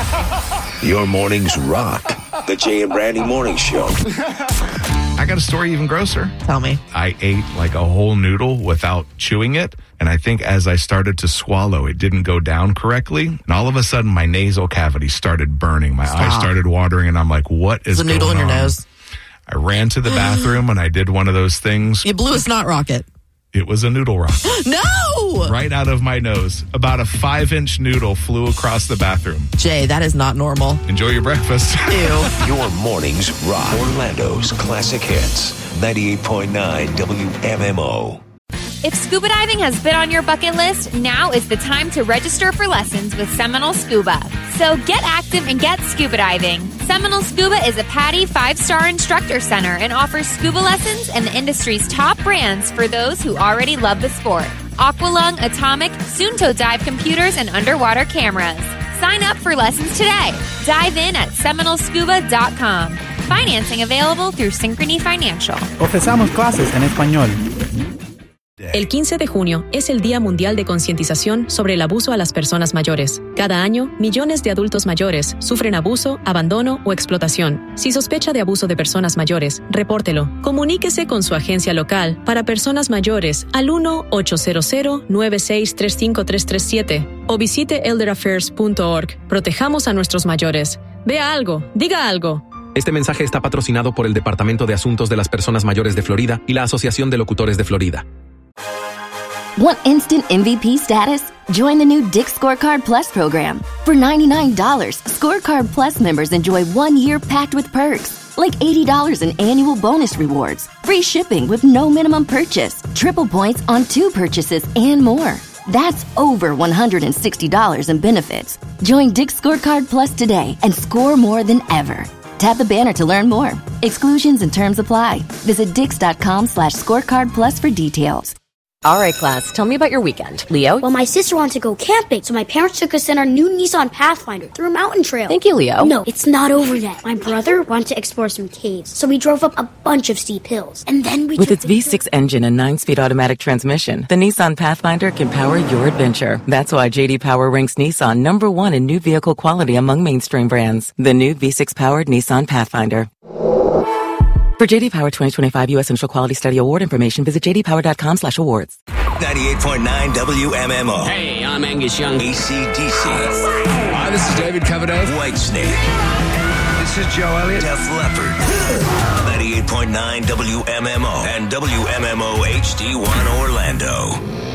Your mornings rock. The Jay and Brandy Morning Show. I got a story even grosser. Tell me. I ate like a whole noodle without chewing it. And I think as I started to swallow, it didn't go down correctly. And all of a sudden, my nasal cavity started burning. My eyes started watering. And I'm like, what is going on? There's a noodle in your nose. I ran to the bathroom and I did one of those things. You blew a snot rocket. It was a noodle rocket. No! Right out of my nose. About a 5-inch noodle flew across the bathroom. Jay, that is not normal. Enjoy your breakfast. Ew. Your mornings rock. Orlando's classic hits. 98.9 WMMO. If scuba diving has been on your bucket list, now is the time to register for lessons with Seminole Scuba. So get active and get scuba diving. Seminole Scuba is a PADI 5-star instructor center and offers scuba lessons and the industry's top brands for those who already love the sport. Aqualung, Atomic, soon-to dive computers, and underwater cameras. Sign up for lessons today. Dive in at seminolescuba.com. Financing available through Synchrony Financial. Ofrecemos clases en español. El 15 de junio es el Día Mundial de Concientización sobre el Abuso a las Personas Mayores. Cada año, millones de adultos mayores sufren abuso, abandono o explotación. Si sospecha de abuso de personas mayores, repórtelo. Comuníquese con su agencia local para personas mayores al 1-800-9635-337 o visite elderaffairs.org. Protejamos a nuestros mayores. Vea algo, diga algo. Este mensaje está patrocinado por el Departamento de Asuntos de las Personas Mayores de Florida y la Asociación de Locutores de Florida. Want instant MVP status? Join the new Dick's Scorecard Plus program. For $99, Scorecard Plus members enjoy 1 year packed with perks, like $80 in annual bonus rewards, free shipping with no minimum purchase, triple points on 2 purchases, and more. That's over $160 in benefits. Join Dick's Scorecard Plus today and score more than ever. Tap the banner to learn more. Exclusions and terms apply. Visit Dix.com/scorecard plus for details. All right, class, tell me about your weekend. Leo? Well, my sister wanted to go camping, so my parents took us in our new Nissan Pathfinder through a mountain trail. Thank you, Leo. No, it's not over yet. My brother wanted to explore some caves, so we drove up a bunch of steep hills. And then we With its V6 engine and 9-speed automatic transmission, the Nissan Pathfinder can power your adventure. That's why J.D. Power ranks Nissan #1 in new vehicle quality among mainstream brands. The new V6-powered Nissan Pathfinder. For J.D. Power 2025 U.S. Initial Quality Study Award information, visit jdpower.com/awards. 98.9 WMMO. Hey, I'm Angus Young. AC/DC. Hi, this is David Coverdale. Whitesnake. This is Joe Elliott. Def Leppard. 98.9 WMMO and WMMO HD1 Orlando.